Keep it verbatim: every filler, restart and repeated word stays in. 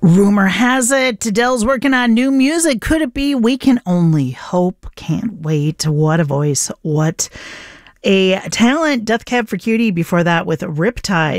Rumor has it Adele's working on new music. Could it be? We can only hope. Can't wait. What a voice. What a talent. Death Cab for Cutie before that with Riptide.